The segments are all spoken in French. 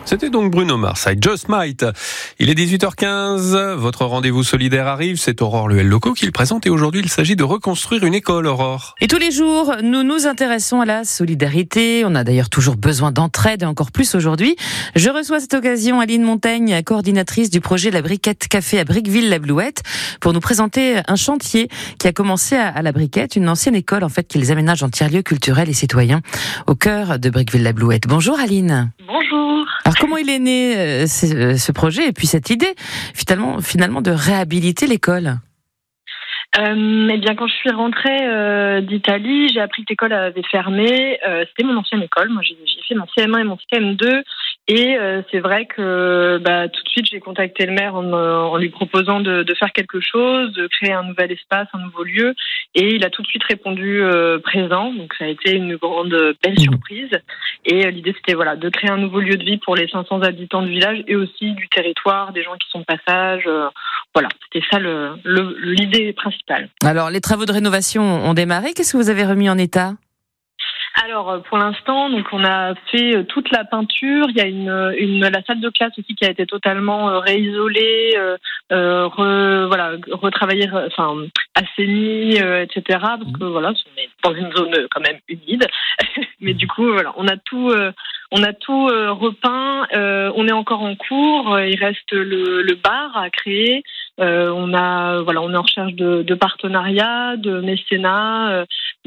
C'était donc Bruno Mars, I Just Might. Il est 18h15, votre rendez-vous solidaire arrive, c'est Aurore Luel Locaux qui le présente et aujourd'hui il s'agit de reconstruire une école, Aurore. Et tous les jours, nous nous intéressons à la solidarité, on a d'ailleurs toujours besoin d'entraide et encore plus aujourd'hui. Je reçois à cette occasion Aline Montaigne, coordinatrice du projet La Briquette Café à Briqueville-la-Blouette, pour nous présenter un chantier qui a commencé à La Briquette, une ancienne école en fait qu'ils aménagent en tiers-lieux culturels et citoyens au cœur de Briqueville-la-Blouette. Bonjour Aline. Bonjour. Alors comment il est né ce projet et puis cette idée finalement de réhabiliter l'école? Eh bien, quand je suis rentrée d'Italie, j'ai appris que l'école avait fermé. C'était mon ancienne école. Moi, j'ai fait mon CM1 et mon CM2. Et c'est vrai que tout de suite, j'ai contacté le maire en lui proposant de faire quelque chose, de créer un nouvel espace, un nouveau lieu. Et il a tout de suite répondu présent. Donc, ça a été une grande, belle surprise. Et l'idée, c'était de créer un nouveau lieu de vie pour les 500 habitants du village et aussi du territoire, des gens qui sont de passage. C'était ça l'idée principale. Alors, les travaux de rénovation ont démarré. Qu'est-ce que vous avez remis en état ? Alors, pour l'instant, donc on a fait toute la peinture. Il y a la salle de classe aussi qui a été totalement réisolée, retravaillée, assainie, etc. Parce que on est dans une zone quand même humide. Mais du coup, on a tout repeint. On est encore en cours. Il reste le bar à créer. On est en recherche de partenariats, de mécénat.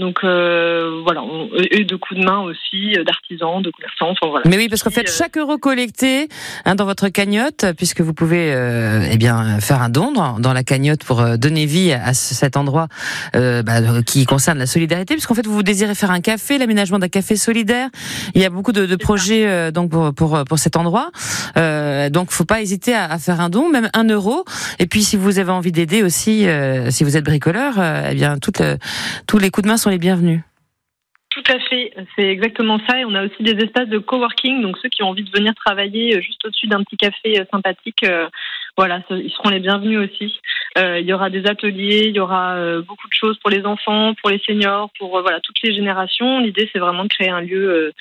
Et de coups de main aussi, d'artisans, de commerçants. Mais oui, parce qu'en fait, chaque euro collecté dans votre cagnotte, puisque vous pouvez faire un don dans la cagnotte pour donner vie à cet endroit qui concerne la solidarité, puisqu'en fait, vous désirez faire un café, l'aménagement d'un café solidaire. Il y a beaucoup de projets donc pour cet endroit. Donc, faut pas hésiter à faire un don, même 1 euro. Et puis, si vous avez envie d'aider aussi, si vous êtes bricoleur, tous les coups de main sont les bienvenus. Tout à fait, c'est exactement ça. Et on a aussi des espaces de coworking, donc ceux qui ont envie de venir travailler juste au-dessus d'un petit café sympathique, ils seront les bienvenus aussi. Il y aura des ateliers, il y aura beaucoup de choses pour les enfants, pour les seniors, pour toutes les générations. L'idée, c'est vraiment de créer un lieu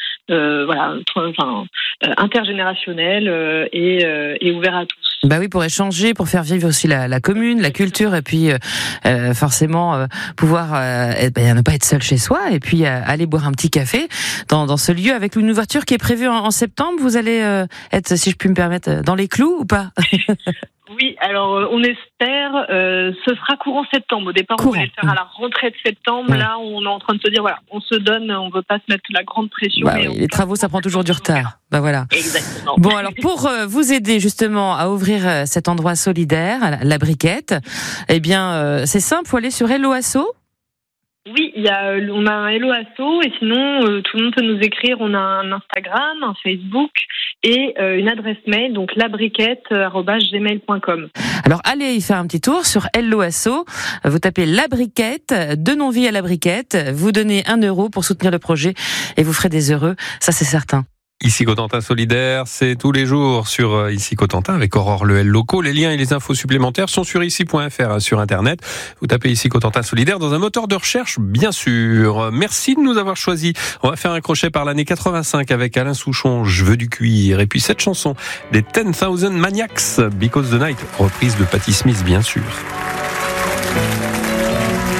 intergénérationnel et ouvert à tous. Bah oui, pour échanger, pour faire vivre aussi la commune, la culture, et puis forcément pouvoir ne pas être seul chez soi, et puis aller boire un petit café dans ce lieu avec une ouverture qui est prévue en septembre. Vous allez être, si je puis me permettre, dans les clous ou pas? Oui, alors on espère, ce sera courant septembre. Au départ, on voulait le faire à la rentrée de septembre. Ouais. Là, on est en train de se dire, on se donne, on veut pas se mettre la grande pression. Les travaux, ça prend toujours du retard. Voilà. Exactement. Bon, alors pour vous aider justement à ouvrir cet endroit solidaire, la Briquette, c'est simple, faut aller sur Hello Asso. Oui, on a un Hello Asso et sinon tout le monde peut nous écrire. On a un Instagram, un Facebook et une adresse mail, donc labriquette@gmail.com. Alors allez y faire un petit tour sur Hello Asso. Vous tapez La Briquette, donnons vie à la Briquette. Vous donnez 1 euro pour soutenir le projet et vous ferez des heureux. Ça c'est certain. Ici Cotentin Solidaire, c'est tous les jours sur Ici Cotentin avec Aurore Luel Locaux. Les liens et les infos supplémentaires sont sur ici.fr sur Internet. Vous tapez Ici Cotentin Solidaire dans un moteur de recherche, bien sûr. Merci de nous avoir choisis. On va faire un crochet par l'année 85 avec Alain Souchon, Je veux du cuir. Et puis cette chanson des 10,000 Maniacs, Because the Night, reprise de Patti Smith, bien sûr.